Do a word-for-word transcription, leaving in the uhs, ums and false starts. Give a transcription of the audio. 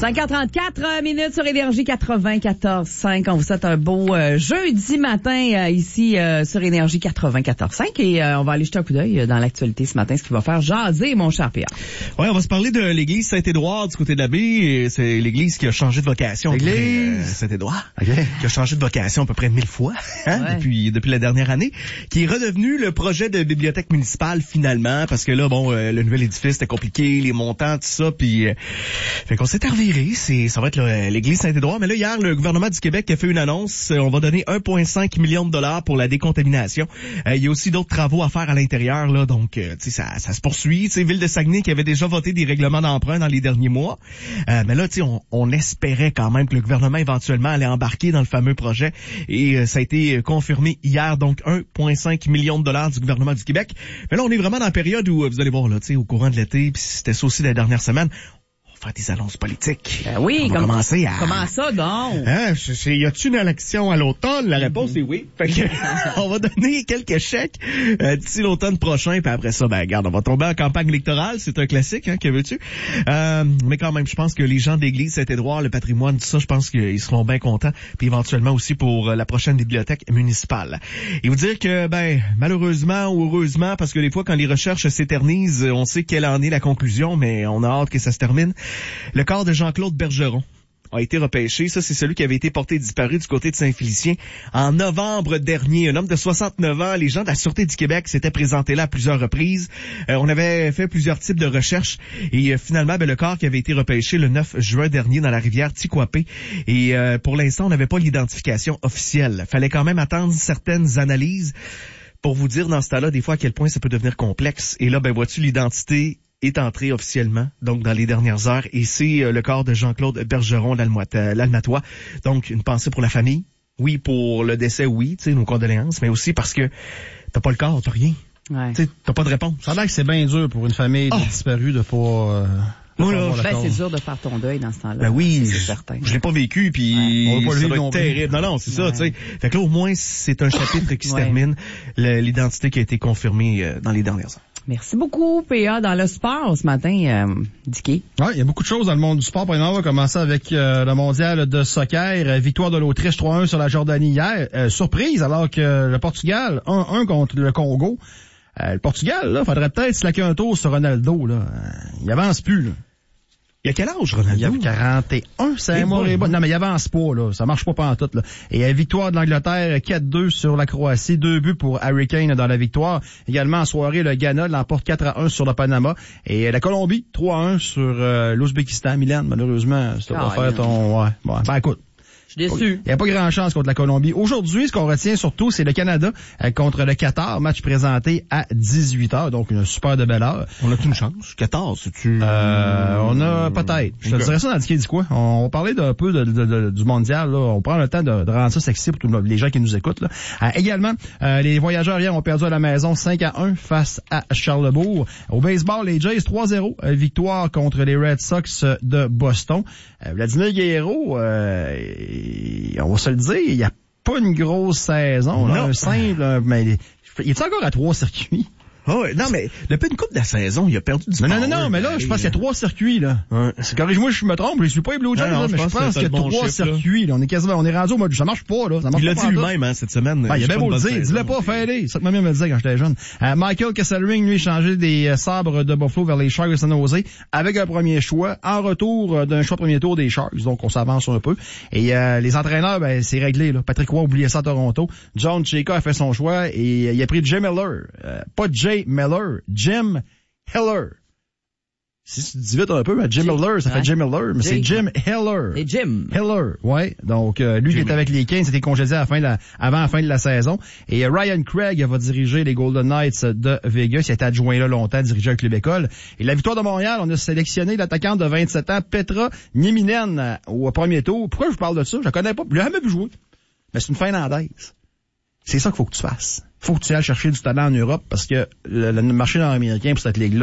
cinq heures trente-quatre minutes sur Énergie quatre-vingt-quatorze cinq. On vous souhaite un beau euh, jeudi matin euh, ici euh, sur Énergie quatre-vingt-quatorze cinq et euh, on va aller jeter un coup d'œil dans l'actualité ce matin, ce qui va faire jaser mon cher Pierre. Ouais, on va se parler de l'église Saint-Édouard du côté de la baie. Et c'est l'église qui a changé de vocation. L'église euh, Saint-Édouard, okay. qui a changé de vocation à peu près mille fois hein, ouais. depuis depuis la dernière année, qui est redevenu le projet de bibliothèque municipale finalement, parce que là, bon, euh, le nouvel édifice c'était compliqué, les montants, tout ça, puis euh, fait qu'on s'est reviré. C'est ça va être le, l'église Saint-Édouard. Mais là, hier, le gouvernement du Québec a fait une annonce. On va donner un virgule cinq million de dollars pour la décontamination. Euh, il y a aussi d'autres travaux à faire à l'intérieur, là, donc euh, tu sais, ça, ça se poursuit. Tu sais, Ville de Saguenay qui avait déjà voté des règlements d'emprunt dans les derniers mois. Euh, mais là, tu sais, on, on espérait quand même que le gouvernement éventuellement allait embarquer dans le fameux projet. Et euh, ça a été confirmé hier, donc un virgule cinq million de dollars du gouvernement du Québec. Mais là, on est vraiment dans la période où, vous allez voir, là, tu sais, au courant de l'été, puis c'était ça aussi la dernière semaine, faire des annonces politiques. Ben oui, on va comme, commencer à... Comment ça, donc? Hein, je, je, y a-t-il une élection à l'automne? La réponse mm-hmm. est oui. Fait que, on va donner quelques chèques euh, d'ici l'automne prochain, puis après ça, ben regarde, on va tomber en campagne électorale, c'est un classique, hein, que veux-tu? Euh, mais quand même, je pense que les gens de l'église Saint-Édouard, le patrimoine, tout ça, je pense qu'ils seront bien contents, puis éventuellement aussi pour la prochaine bibliothèque municipale. Et vous dire que, ben, malheureusement ou heureusement, parce que des fois, quand les recherches s'éternisent, on sait quelle en est la conclusion, mais on a hâte que ça se termine. Le corps de Jean-Claude Bergeron a été repêché. Ça, c'est celui qui avait été porté disparu du côté de Saint-Félicien en novembre dernier. Un homme de soixante-neuf ans. Les gens de la Sûreté du Québec s'étaient présentés là à plusieurs reprises. Euh, on avait fait plusieurs types de recherches et euh, finalement, ben, le corps qui avait été repêché le neuf juin dernier dans la rivière Tiquapé. Et euh, pour l'instant, on n'avait pas l'identification officielle. Fallait quand même attendre certaines analyses pour vous dire dans ce temps-là, des fois, à quel point ça peut devenir complexe. Et là, ben vois-tu, l'identité est entré officiellement, donc dans les dernières heures, et c'est euh, le corps de Jean-Claude Bergeron, l'Almatois. Donc, une pensée pour la famille. Oui, pour le décès, oui, tu sais, nos condoléances, mais aussi parce que t'as pas le corps, t'as rien. Ouais. Tu sais, t'as pas de réponse. Ça a l'air que c'est bien dur pour une famille oh. disparue de pas... Euh... Voilà. Ben, c'est dur de faire ton deuil dans ce temps-là. Ben oui, c'est certain. Je l'ai pas vécu, puis ouais. ça va être terrible. Non, non, c'est ouais. ça, tu sais. Fait que là, au moins, c'est un chapitre qui se ouais. termine. Le, l'identité qui a été confirmée euh, dans les dernières heures. Merci beaucoup, P A. Dans le sport, ce matin, euh, Dicky. Oui, il y a beaucoup de choses dans le monde du sport. Par exemple, on va commencer avec euh, le mondial de soccer. Victoire de l'Autriche trois un sur la Jordanie hier. Euh, surprise, alors que le Portugal un un contre le Congo. Euh, le Portugal, là, faudrait peut-être slacker un tour sur Ronaldo, là. Euh, il avance plus, là. Il a quel âge, Ronaldo? Il a quarante et un, c'est moi. Non, mais il avance pas, là. Ça marche pas pantoute, là. Et euh, victoire de l'Angleterre, quatre deux sur la Croatie. Deux buts pour Harry Kane dans la victoire. Également, en soirée, le Ghana l'emporte quatre à un sur le Panama. Et euh, la Colombie, trois à un sur euh, l'Ouzbékistan. Milan, malheureusement, c'est pas faire ton... Ouais, ouais. Ben, écoute. Je suis déçu. Il n'y a pas grand chance contre la Colombie. Aujourd'hui, ce qu'on retient surtout, c'est le Canada euh, contre le Qatar, match présenté à dix-huit heures, donc une super de belle heure. On a-tu une chance? Qatar, c'est-tu... Euh, on a peut-être. Je te okay. dirais ça dans le dit quoi? On va parler d'un peu de, de, de, du mondial, là. On prend le temps de, de rendre ça sexy pour tous les gens qui nous écoutent, là. Euh, également, euh, les voyageurs hier ont perdu à la maison cinq à un face à Charlebourg. Au baseball, les Jays trois zéro, euh, victoire contre les Red Sox de Boston. Euh, Vladimir Guerrero, euh, on va se le dire, il n'y a pas une grosse saison, là, un simple, mais il est encore à trois circuits? Oh, non, mais depuis une coupe de la saison, il a perdu du Non, power, non, non, non, mais là, je pense qu'il y a trois circuits, là. Ouais. Corrige-moi si je me trompe, je suis pas les Blue Jays, là, mais je pense qu'il y a bon trois chiffre, circuits, là. On est quasiment, on est rendu au mode, ça marche pas, là. Ça marche il l'a pas dit lui-même, hein, cette semaine. Ben, il a bien beau le dire, dis-le pas, fais-le. C'est ça que ma mère me disait quand j'étais jeune. Euh, Michael Kesselring, lui, changé des euh, sabres de Buffalo vers les Sharks de San Jose, avec un premier choix, en retour euh, d'un choix de premier tour des Sharks, donc on s'avance un peu. Et, euh, les entraîneurs, ben, c'est réglé, là. Patrick Roy a oublié ça à Toronto. John Chayka a fait son choix et euh, il a pris Jim Miller. Euh, pas Jay Miller, Jim Heller. Si tu dis vite un peu, mais Jim G- Miller, ça hein? fait Jim Miller, mais G- c'est Jim Heller. Et Jim. Heller, ouais. Donc, euh, lui Jimmy. qui est avec les Kings, c'était congédié à la fin de la, avant la fin de la saison. Et euh, Ryan Craig va diriger les Golden Knights de Vegas. Il a été adjoint là longtemps, dirigé un club école. Et la victoire de Montréal, on a sélectionné l'attaquante de vingt-sept ans, Petra Nieminen, au premier tour. Pourquoi je vous parle de ça? Je la connais pas. Je l'ai jamais vu jouer. Mais c'est une Finlandaise. C'est ça qu'il faut que tu fasses. Faut que tu ailles chercher du talent en Europe parce que le, le marché nord-américain pour cette ligue-là,